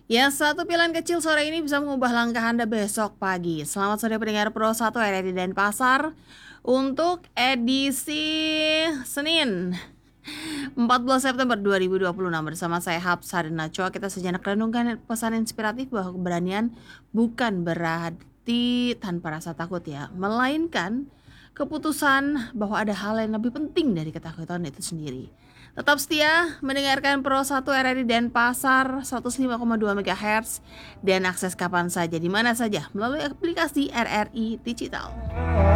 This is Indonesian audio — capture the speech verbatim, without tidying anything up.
Ya, satu pilihan kecil sore ini bisa mengubah langkah Anda besok pagi. Selamat sore pendengar Pro satu R R I Denpasar untuk edisi Senin empat belas September dua ribu dua puluh enam bersama saya Hapsa dan Najwa. Kita sejenak renungkan pesan inspiratif bahwa keberanian bukan berarti tanpa rasa takut ya, melainkan keputusan bahwa ada hal yang lebih penting dari ketakutan itu sendiri. Tetap setia mendengarkan Pro satu R R I Denpasar seratus lima koma dua MHz dan akses kapan saja di mana saja melalui aplikasi R R I Digital.